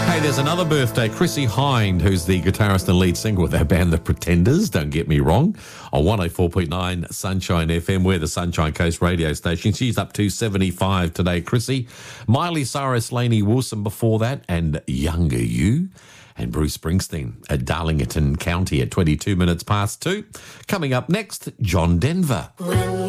Hey, there's another birthday, Chrissie Hynde, who's the guitarist and lead singer with our band The Pretenders, don't get me wrong, on 104.9 Sunshine FM. We're the Sunshine Coast radio station. She's up to 75 today, Chrissie. Miley Cyrus, Lainey Wilson before that, and Younger You. And Bruce Springsteen at Darlington County at 22 minutes past 2. Coming up next, John Denver.